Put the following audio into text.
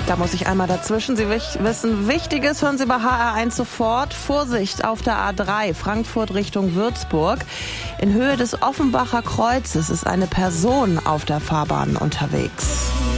Da muss ich einmal dazwischen. Sie wissen Wichtiges, hören Sie bei HR1 sofort. Vorsicht auf der A3, Frankfurt Richtung Würzburg. In Höhe des Offenbacher Kreuzes ist eine Person auf der Fahrbahn unterwegs.